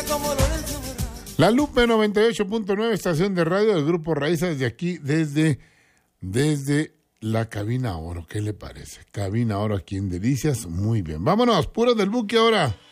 La Lupe 98.9, estación de radio del Grupo Raiza, desde aquí, desde la Cabina Oro. ¿Qué le parece? Cabina Oro aquí en Delicias. Muy bien. Vámonos, puros del buque ahora.